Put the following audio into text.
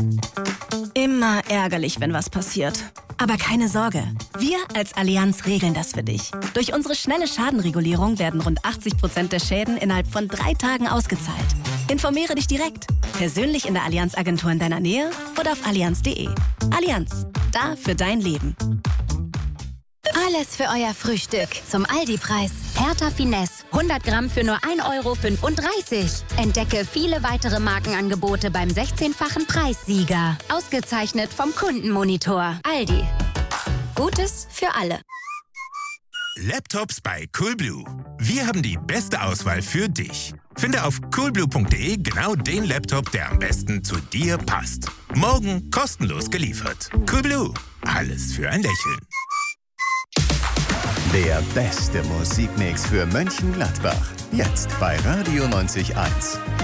Immer ärgerlich, wenn was passiert. Aber keine Sorge, wir als Allianz regeln das für dich. Durch unsere schnelle Schadenregulierung werden rund 80% der Schäden innerhalb von 3 Tagen ausgezahlt. Informiere dich direkt, persönlich in der Allianz-Agentur in deiner Nähe oder auf allianz.de. Allianz, da für dein Leben. Alles für euer Frühstück zum Aldi-Preis. Hertha Finesse, 100 Gramm für nur 1,35 €. Entdecke viele weitere Markenangebote beim 16-fachen Preissieger. Ausgezeichnet vom Kundenmonitor. Aldi. Gutes für alle. Laptops bei Coolblue. Wir haben die beste Auswahl für dich. Finde auf coolblue.de genau den Laptop, der am besten zu dir passt. Morgen kostenlos geliefert. Coolblue. Alles für ein Lächeln. Der beste Musikmix für Mönchengladbach. Jetzt bei Radio 90.1.